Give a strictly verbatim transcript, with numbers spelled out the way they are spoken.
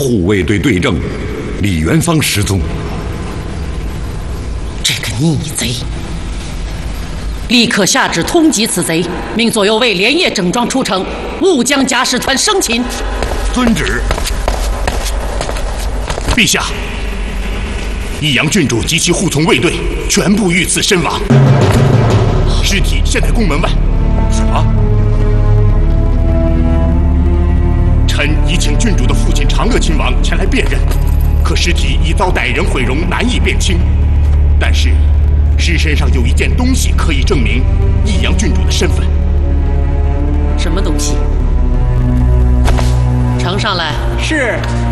护卫队队正李元芳失踪。 这个逆贼！立刻下旨通缉此贼，命左右卫连夜整装出城，勿将贾使团生擒。 遵旨。陛下，益阳郡主及其护从卫队全部遇刺身亡，尸体现在宫门外。 什么？ 臣已请郡主的父亲长乐亲王前来辨认，可尸体已遭歹人毁容，难以辨清。但是，尸身上有一件东西可以证明益阳郡主的身份。 什么东西？呈上来。 是。